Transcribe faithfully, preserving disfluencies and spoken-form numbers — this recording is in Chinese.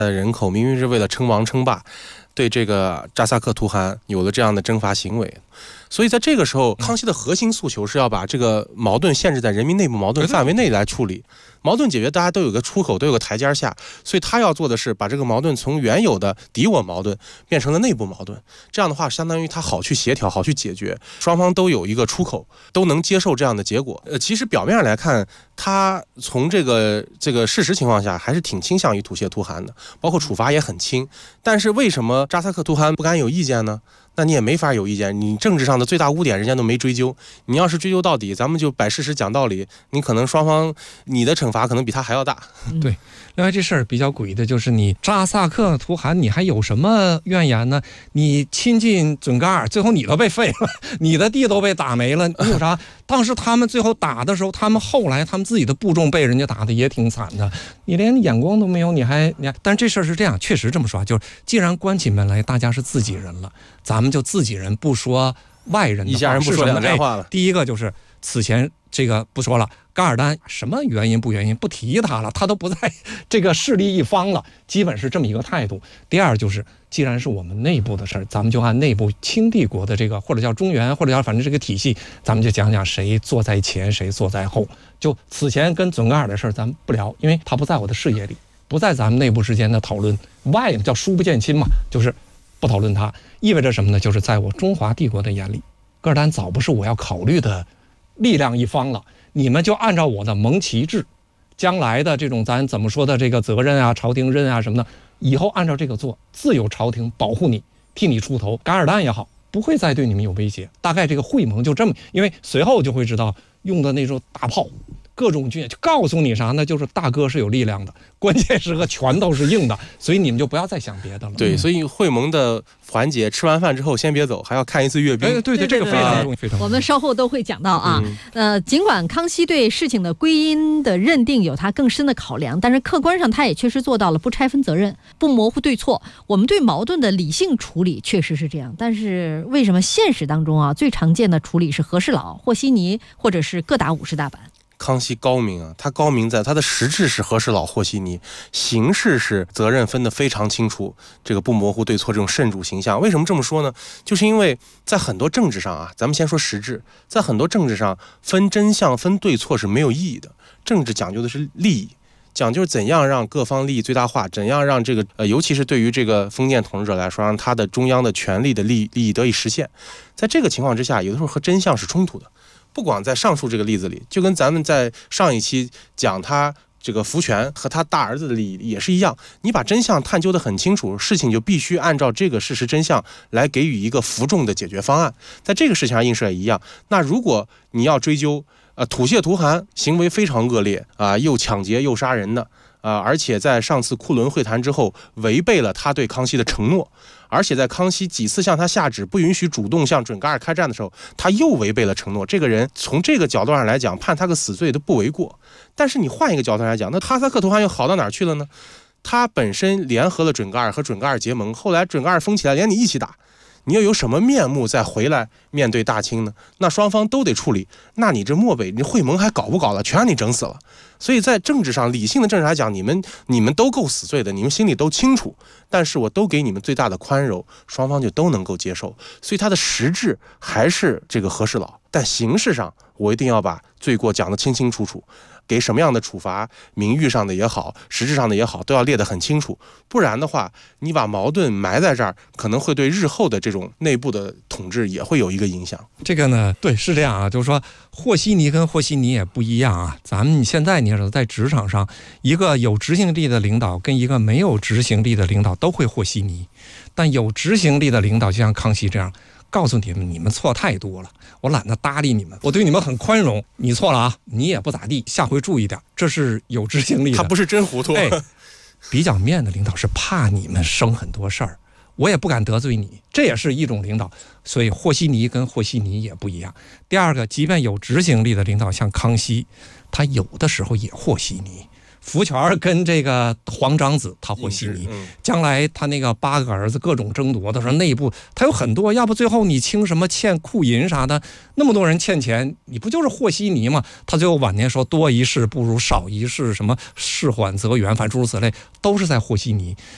的人口明明是为了称王称霸，对这个扎萨克图汗有了这样的征伐行为。所以在这个时候，康熙的核心诉求是要把这个矛盾限制在人民内部矛盾范围内来处理。矛盾解决，大家都有个出口，都有个台阶下，所以他要做的是把这个矛盾从原有的敌我矛盾变成了内部矛盾。这样的话，相当于他好去协调，好去解决，双方都有一个出口，都能接受这样的结果。呃，其实表面上来看，他从这个这个事实情况下，还是挺倾向于吐谢图汗的，包括处罚也很轻。但是为什么扎萨克图汗不敢有意见呢？那你也没法有意见，你政治上的最大污点人家都没追究，你要是追究到底，咱们就摆事实讲道理，你可能双方你的惩罚可能比他还要大。 对，另外这事儿比较诡异的就是你扎萨克图汗，你还有什么怨言呢？你亲近准噶尔，最后你都被废了，你的地都被打没了，你有啥？当时他们最后打的时候，他们后来他们自己的部众被人家打的也挺惨的，你连眼光都没有，你还你还？但是这事儿是这样，确实这么说，就是既然关起门来，大家是自己人了，咱们就自己人不说外人的话， 一家人不说两家话了。 第一个就是此前这个不说了，噶尔丹什么原因不原因不提他了，他都不在这个势力一方了，基本是这么一个态度。第二就是，既然是我们内部的事儿，咱们就按内部清帝国的这个或者叫中原或者叫反正这个体系，咱们就讲讲谁坐在前谁坐在后。就此前跟准噶尔的事儿咱们不聊，因为他不在我的视野里，不在咱们内部之间的讨论。外叫疏不见亲嘛，就是不讨论它，意味着什么呢？就是在我中华帝国的眼里，噶尔丹早不是我要考虑的力量一方了，你们就按照我的蒙旗制，将来的这种咱怎么说的这个责任啊、朝廷任啊什么的，以后按照这个做，自有朝廷保护你，替你出头。噶尔丹也好，不会再对你们有威胁。大概这个会盟就这么，因为随后就会知道用的那种大炮。各种军就告诉你啥呢？就是大哥是有力量的，关键时刻拳头是硬的，所以你们就不要再想别的了。 对，所以会盟的环节，吃完饭之后先别走，还要看一次阅兵。 哎，对对，这个非常重要，非常重要。 我们稍后都会讲到啊。嗯、呃，尽管康熙对事情的归因的认定有他更深的考量，但是客观上他也确实做到了不拆分责任，不模糊对错。我们对矛盾的理性处理确实是这样，但是为什么现实当中啊，最常见的处理是和事佬、和稀泥，或者是各打五十大板？ 康熙高明啊，他高明在他的实质是和事佬和稀泥，形式是责任分得非常清楚，这个不模糊对错，这种慎主形象。为什么这么说呢？就是因为在很多政治上啊，咱们先说实质，在很多政治上分真相分对错是没有意义的。政治讲究的是利益，讲究怎样让各方利益最大化，怎样让这个呃，尤其是对于这个封建统治者来说，让他的中央的权力的利益利益得以实现。在这个情况之下，有的时候和真相是冲突的。不光在上述这个例子里，就跟咱们在上一期讲他这个福全和他大儿子的利益也是一样，你把真相探究得很清楚，事情就必须按照这个事实真相来给予一个服众的解决方案。在这个事情上映射也一样。那如果你要追究呃吐谢图汗行为非常恶劣啊、呃，又抢劫又杀人的啊、呃，而且在上次库伦会谈之后违背了他对康熙的承诺，而且在康熙几次向他下旨不允许主动向准噶尔开战的时候，他又违背了承诺。这个人从这个角度上来讲，判他个死罪都不为过。但是你换一个角度来讲，那哈萨克图汗又好到哪儿去了呢？他本身联合了准噶尔，和准噶尔结盟，后来准噶尔疯起来，连你一起打，你又有什么面目再回来面对大清呢？那双方都得处理，那你这漠北，你会盟还搞不搞了？全让你整死了。所以在政治上，理性的政治来讲，你们你们都够死罪的，你们心里都清楚，但是我都给你们最大的宽容，双方就都能够接受。所以它的实质还是这个和事佬，但形式上我一定要把罪过讲得清清楚楚，给什么样的处罚，名誉上的也好，实质上的也好，都要列得很清楚。不然的话，你把矛盾埋在这儿，可能会对日后的这种内部的统治也会有一个影响。 这个呢，对，是这样啊，就是说和稀泥跟和稀泥也不一样啊。咱们现在你知道，在职场上，一个有执行力的领导跟一个没有执行力的领导都会和稀泥，但有执行力的领导就像康熙这样，告诉你们，你们错太多了，我懒得搭理你们，我对你们很宽容，你错了啊，你也不咋地，下回注意点，这是有执行力的。 他不是真糊涂。 哎，比较面的领导是怕你们生很多事儿，我也不敢得罪你，这也是一种领导。所以和稀泥跟和稀泥也不一样。第二个，即便有执行力的领导，像康熙，他有的时候也和稀泥。福全跟这个皇长子他和稀泥，将来他那个八个儿子各种争夺的时候，内部他有很多，要不最后你清什么欠库银啥的，那么多人欠钱，你不就是和稀泥吗？他最后晚年说多一事不如少一事，什么事缓则圆，反诸如此类，都是在和稀泥。